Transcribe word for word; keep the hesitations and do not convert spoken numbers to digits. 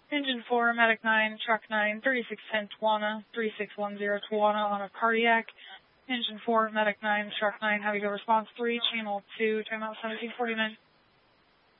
Engine four, Medic nine, Truck nine, thirty-six ten Tawana, thirty-six ten Tawana on a cardiac. Engine four, Medic nine, Truck nine, Heavy Go Response three, Channel two, timeout seventeen forty-nine.